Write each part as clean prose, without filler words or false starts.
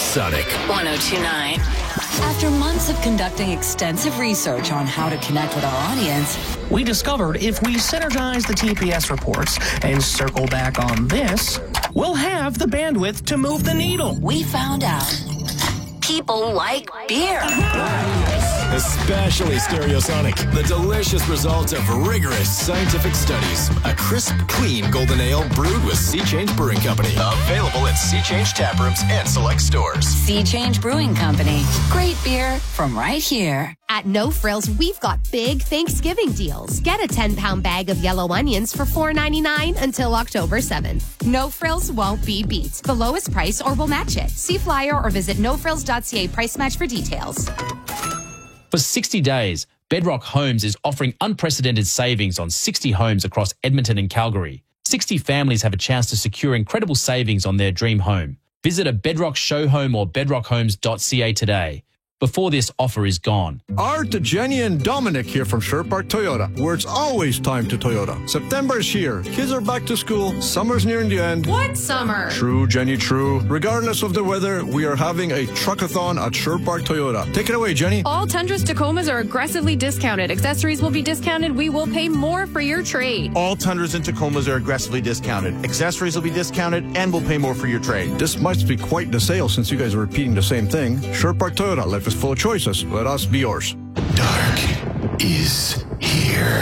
Sonic 102.9. After months of conducting extensive research on how to connect with our audience, we discovered if we synergize the TPS reports and circle back on this, we'll have the bandwidth to move the needle. We found out people like beer. Especially Stereosonic. The delicious results of rigorous scientific studies. A crisp, clean golden ale brewed with Sea Change Brewing Company. Available at Sea Change taprooms and select stores. Sea Change Brewing Company. Great beer from right here. At No Frills, we've got big Thanksgiving deals. Get a 10-pound bag of yellow onions for $4.99 until October 7th. No Frills won't be beat. The lowest price or we'll match it. See flyer or visit nofrills.ca price match for details. For 60 days, Bedrock Homes is offering unprecedented savings on 60 homes across Edmonton and Calgary. 60 families have a chance to secure incredible savings on their dream home. Visit a Bedrock show home or bedrockhomes.ca today, before this offer is gone. Art, Jenny, and Dominic here from Sherwood Park Toyota, where it's always time to Toyota. September is here. Kids are back to school. Summer's nearing the end. What summer? True, Jenny, true. Regardless of the weather, we are having a truckathon at Sherwood Park Toyota. Take it away, Jenny. All Tundras Tacomas are aggressively discounted. Accessories will be discounted. We will pay more for your trade. All Tundras and Tacomas are aggressively discounted. Accessories will be discounted and we'll pay more for your trade. This must be quite the sale since you guys are repeating the same thing. Sherwood Park Toyota, life is full of choices. Let us be yours. Dark is here.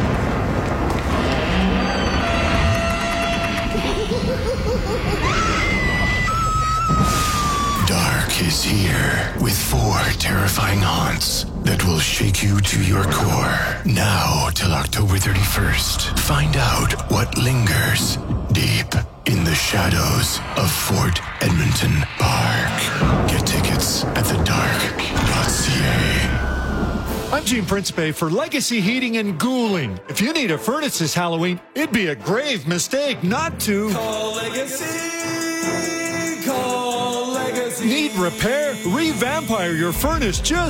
Dark is here with 4 terrifying haunts that will shake you to your core. Now till October 31st. Find out what lingers deep in the shadows of Fort Edmonton Park. Get tickets at thedark.ca. I'm Gene Principe for Legacy Heating and Cooling. If you need a furnace this Halloween, it'd be a grave mistake not to call Legacy. Call Legacy. Need repair? Revampire your furnace just